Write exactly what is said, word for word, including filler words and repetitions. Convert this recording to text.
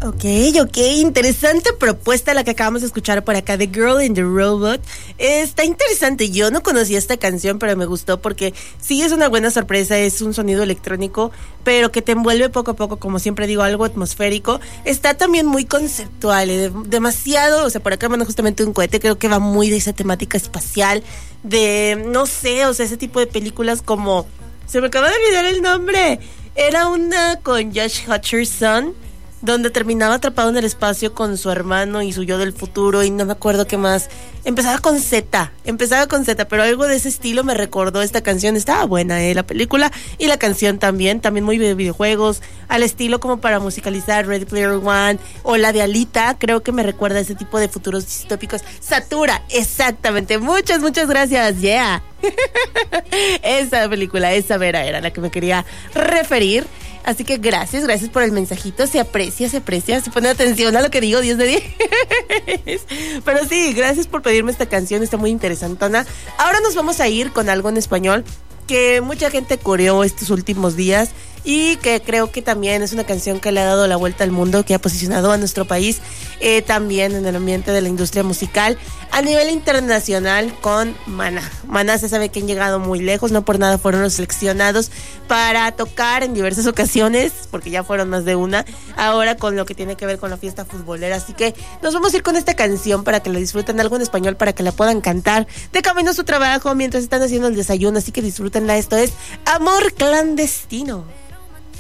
Ok, ok, interesante propuesta la que acabamos de escuchar por acá, The Girl in the Robot. Está interesante, yo no conocía esta canción, pero me gustó porque sí es una buena sorpresa, es un sonido electrónico, pero que te envuelve poco a poco, como siempre digo, algo atmosférico. Está también muy conceptual, eh, demasiado, o sea, por acá manda justamente un cohete, creo que va muy de esa temática espacial, de, no sé, o sea, ese tipo de películas como, se me acaba de olvidar el nombre, era una con Josh Hutcherson, donde terminaba atrapado en el espacio con su hermano y su yo del futuro, y no me acuerdo qué más. Empezaba con Z, empezaba con Z, pero algo de ese estilo me recordó esta canción. Estaba buena, eh, la película y la canción también, también muy de videojuegos, al estilo como para musicalizar Ready Player One, o la de Alita, creo que me recuerda a ese tipo de futuros distópicos. Satura, exactamente, muchas, muchas gracias, yeah. Esa película, esa vera era la que me quería referir. Así que gracias, gracias por el mensajito, se aprecia, se aprecia, se pone atención a lo que digo, diez de diez. Pero sí, gracias por pedirme esta canción, está muy interesantona. Ahora nos vamos a ir con algo en español que mucha gente coreó estos últimos días y que creo que también es una canción que le ha dado la vuelta al mundo, que ha posicionado a nuestro país eh, también en el ambiente de la industria musical a nivel internacional con Maná. Maná se sabe que han llegado muy lejos, no por nada fueron los seleccionados para tocar en diversas ocasiones, porque ya fueron más de una, ahora con lo que tiene que ver con la fiesta futbolera. Así que nos vamos a ir con esta canción para que la disfruten, algo en español para que la puedan cantar de camino a su trabajo mientras están haciendo el desayuno, así que disfrútenla. Esto es Amor Clandestino.